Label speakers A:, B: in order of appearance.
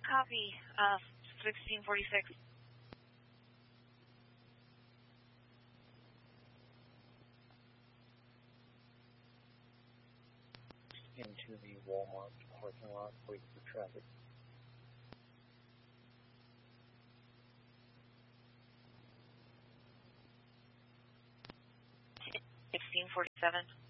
A: Copy. 1646.
B: Into the Walmart parking lot, wait for traffic.
A: 1647.